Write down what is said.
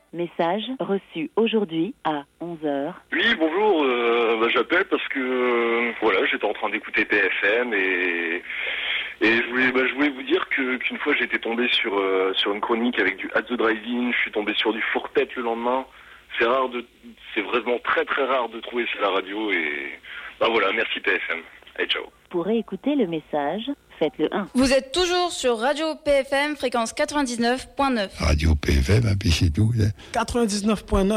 Message reçu aujourd'hui à 11h. Oui, bonjour, j'appelle parce que voilà, j'étais en train d'écouter PFM et je voulais vous dire qu'une fois j'étais tombé sur une chronique avec du At the Drive-In, je suis tombé sur du fourpette le lendemain. C'est vraiment très très rare de trouver ça à la radio et voilà, merci PFM. Allez, ciao. Pour réécouter le message, faites le 1. Vous êtes toujours sur Radio PFM, fréquence 99.9. Radio PFM, puis c'est tout. 99.9.